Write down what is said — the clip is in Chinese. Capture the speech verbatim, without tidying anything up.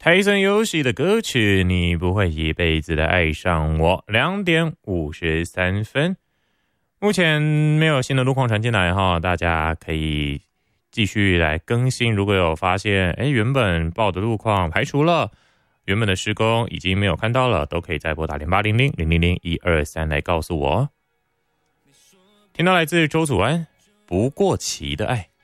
泰森游戏的歌曲，你不会一辈子的爱上我。两点五十三分，目前没有新的路况传进来哈，大家可以继续来更新。如果有发现，哎，原本报的路况排除了，原本的施工已经没有看到了，都可以再拨打零八零零零零零一二三来告诉我。听到来自周祖安，不过期的爱。